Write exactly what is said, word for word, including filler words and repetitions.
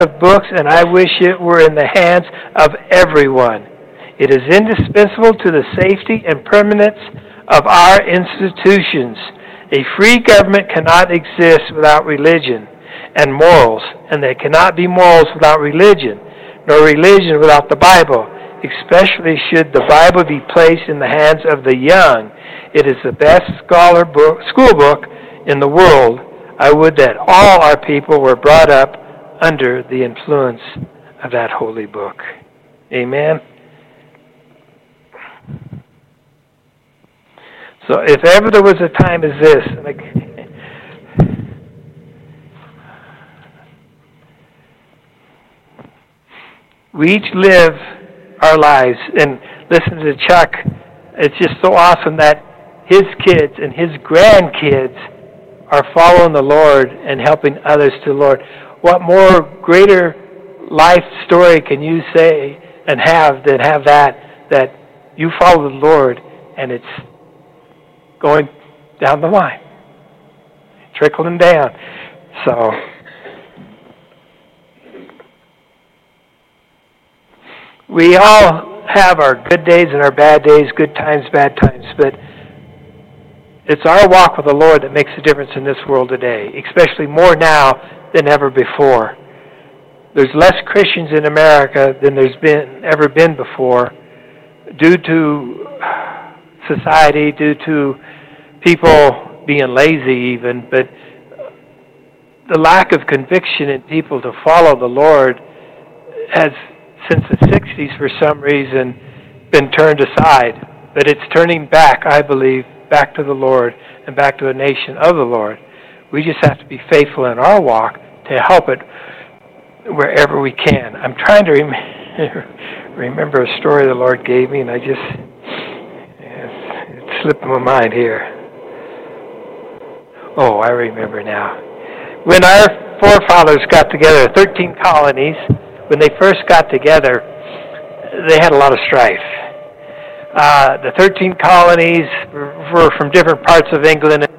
of books, and I wish it were in the hands of everyone. It is indispensable to the safety and permanence of our institutions. A free government cannot exist without religion and morals, and there cannot be morals without religion, nor religion without the Bible, especially should the Bible be placed in the hands of the young. It is the best scholar book, school book in the world. I would that all our people were brought up under the influence of that holy book. Amen. So if ever there was a time as this, like, we each live our lives, and listen to Chuck. It's just so awesome that his kids and his grandkids are following the Lord and helping others to the Lord. What more greater life story can you say and have than have that, that you follow the Lord and it's going down the line, trickling down. So we all have our good days and our bad days, good times, bad times, but it's our walk with the Lord that makes a difference in this world today, especially more now than ever before. There's less Christians in America than there's been ever been before, due to society, due to people being lazy even, but the lack of conviction in people to follow the Lord has, since the sixties for some reason, been turned aside. But it's turning back, I believe, back to the Lord and back to a nation of the Lord. We just have to be faithful in our walk to help it wherever we can. I'm trying to rem- remember a story the Lord gave me, and I just, it's, it's slipped my mind here. Oh, I remember now. When our forefathers got together, thirteen colonies, when they first got together, they had a lot of strife. Uh, the thirteen colonies were from different parts of England,